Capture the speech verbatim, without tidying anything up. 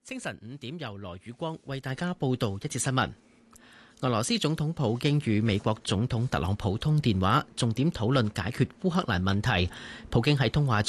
清晨五點由羅宇光為大家報道一節新聞。俄羅斯總統普京與美國總統特朗普通電話，重點討論解決烏克蘭問題。普京喺通話中